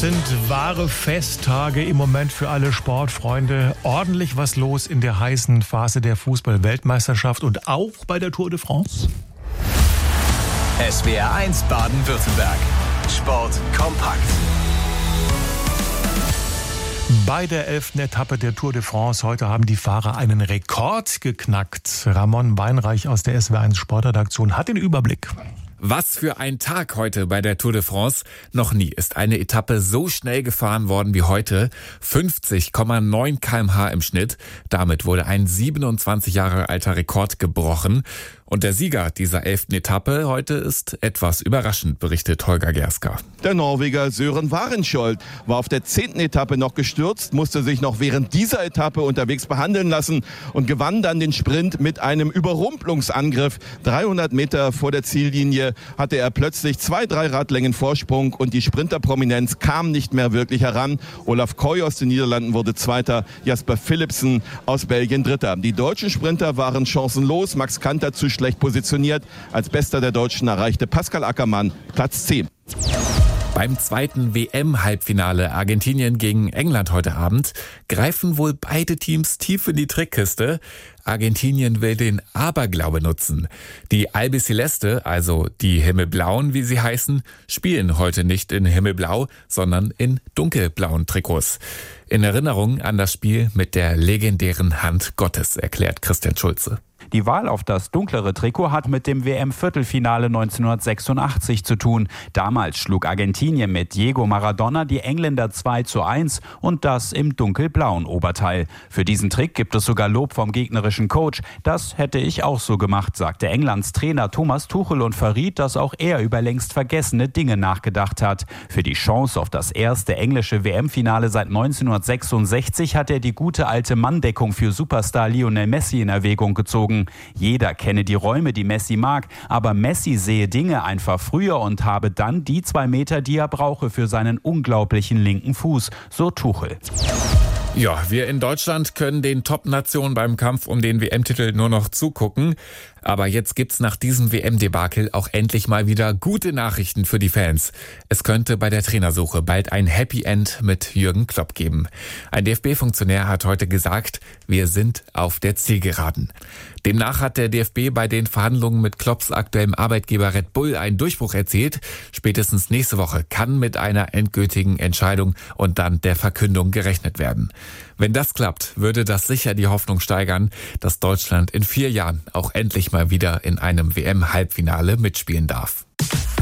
sind wahre Festtage im Moment für alle Sportfreunde. Ordentlich was los in der heißen Phase der Fußball-Weltmeisterschaft und auch bei der Tour de France. SWR 1 Baden-Württemberg. Sport kompakt. Bei der 11. Etappe der Tour de France heute haben die Fahrer einen Rekord geknackt. Ramon Weinreich aus der SWR 1 Sportredaktion hat den Überblick. Was für ein Tag heute bei der Tour de France. Noch nie ist eine Etappe so schnell gefahren worden wie heute. 50,9 km/h im Schnitt. Damit wurde ein 27 Jahre alter Rekord gebrochen. Und der Sieger dieser 11. Etappe heute ist etwas überraschend, berichtet Holger Gerska. Der Norweger Søren Warenskjold war auf der 10. Etappe noch gestürzt, musste sich noch während dieser Etappe unterwegs behandeln lassen und gewann dann den Sprint mit einem Überrumpelungsangriff. 300 Meter vor der Ziellinie hatte er plötzlich 2-3 Radlängen Vorsprung und die Sprinterprominenz kam nicht mehr wirklich heran. Olaf Koy aus den Niederlanden wurde Zweiter, Jasper Philipsen aus Belgien Dritter. Die deutschen Sprinter waren chancenlos, Max Kanter zu schlecht positioniert. Als Bester der Deutschen erreichte Pascal Ackermann Platz 10. Beim zweiten WM-Halbfinale Argentinien gegen England heute Abend greifen wohl beide Teams tief in die Trickkiste. Argentinien will den Aberglaube nutzen. Die Albiceleste, also die Himmelblauen, wie sie heißen, spielen heute nicht in Himmelblau, sondern in dunkelblauen Trikots. In Erinnerung an das Spiel mit der legendären Hand Gottes, erklärt Christian Schulze. Die Wahl auf das dunklere Trikot hat mit dem WM-Viertelfinale 1986 zu tun. Damals schlug Argentinien mit Diego Maradona die Engländer 2:1 und das im dunkelblauen Oberteil. Für diesen Trick gibt es sogar Lob vom gegnerischen Coach. Das hätte ich auch so gemacht, sagte Englands Trainer Thomas Tuchel und verriet, dass auch er über längst vergessene Dinge nachgedacht hat. Für die Chance auf das erste englische WM-Finale seit 1966 hat er die gute alte Manndeckung für Superstar Lionel Messi in Erwägung gezogen. Jeder kenne die Räume, die Messi mag, aber Messi sehe Dinge einfach früher und habe dann die 2 Meter, die er brauche für seinen unglaublichen linken Fuß, so Tuchel. Ja, wir in Deutschland können den Top-Nationen beim Kampf um den WM-Titel nur noch zugucken. Aber jetzt gibt's nach diesem WM-Debakel auch endlich mal wieder gute Nachrichten für die Fans. Es könnte bei der Trainersuche bald ein Happy End mit Jürgen Klopp geben. Ein DFB-Funktionär hat heute gesagt, wir sind auf der Zielgeraden. Demnach hat der DFB bei den Verhandlungen mit Klopps aktuellem Arbeitgeber Red Bull einen Durchbruch erzielt. Spätestens nächste Woche kann mit einer endgültigen Entscheidung und dann der Verkündung gerechnet werden. Wenn das klappt, würde das sicher die Hoffnung steigern, dass Deutschland in 4 Jahren auch endlich mal wieder in einem WM-Halbfinale mitspielen darf.